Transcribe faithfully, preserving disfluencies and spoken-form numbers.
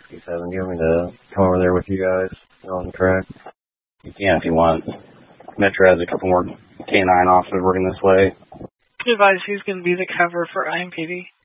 sixty-seven. Do you want me to come over there with you guys on the track? You can if you want. Metro has a couple more K nine officers working this way. Advise who's going to be the cover for I M P D.